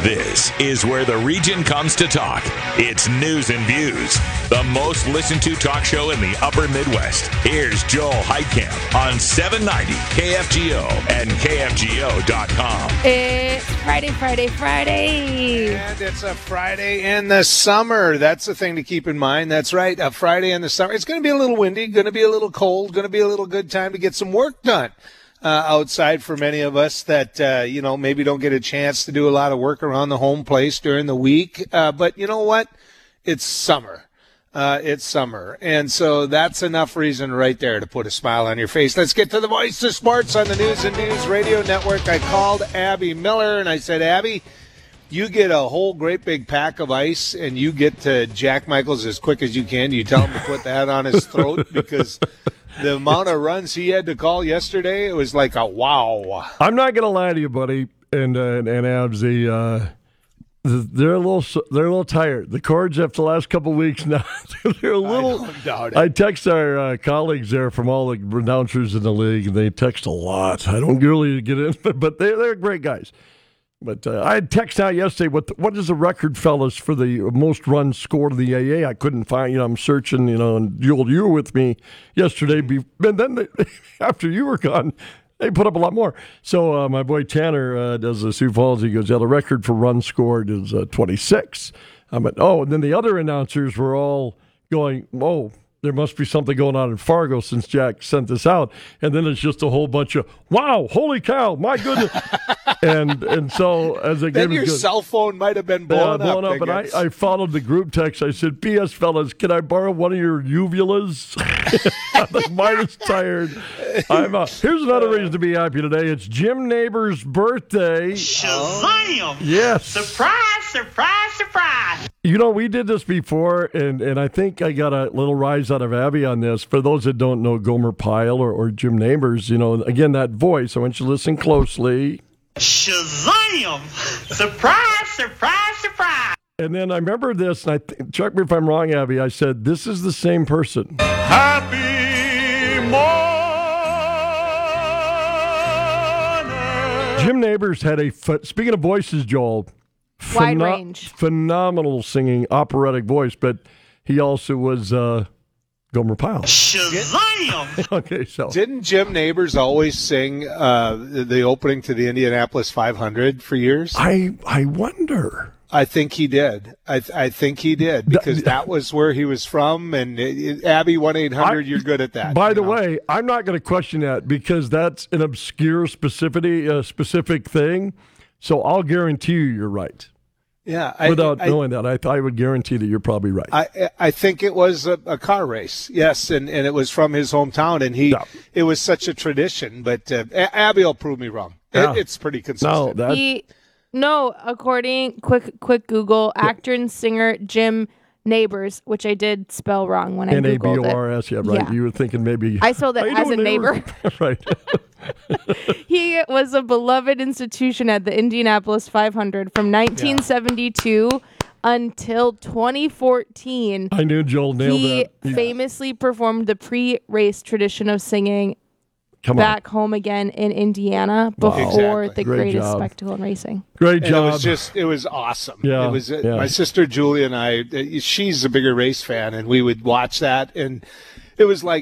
This is where the region comes to talk. It's News and Views, the most listened to talk show in the upper Midwest. Here's Joel Heitkamp on 790 KFGO and KFGO.com. It's Friday. And it's a Friday in the summer. That's the thing to keep in mind. That's right, a Friday in the summer. It's going to be a little windy, going to be a little cold, going to be a little good time to get some work done. Outside for many of us that, maybe don't get a chance to do a lot of work around the home place during the week. But you know what? It's summer. It's summer. And so that's enough reason right there to put a smile on your face. Let's get to the voice of sports on the News and Views Radio Network. I called Abby Miller and I said, Abby, you get a whole great big pack of ice and you get to Jack Michaels as quick as you can. You tell him to put that on his throat because the amount of runs he had to call yesterday, it was like a wow. I'm not going to lie to you, buddy, and Abs, they're a little tired. The Cords, after the last couple of weeks now, they're a little. I don't doubt it. I text our colleagues there from all the announcers in the league, and they text a lot. I don't really get in, but they're great guys. But I had text out yesterday, what is the record, fellas, for the most runs scored in the AA? I couldn't find, I'm searching, and you were with me yesterday. And then after you were gone, they put up a lot more. So my boy Tanner does the Sioux Falls. He goes, the record for runs scored is 26. I went, and then the other announcers were all going, there must be something going on in Fargo since Jack sent this out. And then it's just a whole bunch of, wow, holy cow, my goodness. and so as the game then your cell phone might have been blown up. But I followed the group text. I said, P.S. fellas, can I borrow one of your uvulas? I'm minus tired. I'm Here's another reason to be happy today. It's Jim Neighbors' birthday. Shazam! Yes. Surprise, surprise, surprise! We did this before, and I think I got a little rise out of Abby on this. For those that don't know Gomer Pyle or Jim Neighbors, again, that voice, I want you to listen closely. Shazam! Surprise, surprise, surprise! And then I remember this, and check me if I'm wrong, Abby. I said, this is the same person. Happy morning! Jim Neighbors had speaking of voices, Joel, Wide range. Phenomenal singing, operatic voice, but he also was Gomer Pyle. Shazam! Okay, so. Didn't Jim Neighbors always sing the opening to the Indianapolis 500 for years? I wonder. I think he did. I think he did because that was where he was from. And Abby 1-800, you're good at that. By the way, I'm not going to question that because that's an obscure specific thing. So I'll guarantee you're right. Yeah, without knowing that, I would guarantee that you're probably right. I think it was a car race, yes, and it was from his hometown, and it was such a tradition. But Abby will prove me wrong. Yeah. It's pretty consistent. According quick Google, actor and singer Jim Neighbors, which I did spell wrong when I Googled it. Nabors, yeah, right. Yeah. You were thinking maybe I spelled it as a neighbor. Right. He was a beloved institution at the Indianapolis 500 from 1972 until 2014. I knew Joel nailed that. He famously performed the pre-race tradition of singing back home again in Indiana before the greatest spectacle in racing. Great job. It was awesome. Yeah, it was my sister Julie and I, she's a bigger race fan, and we would watch that, and it was like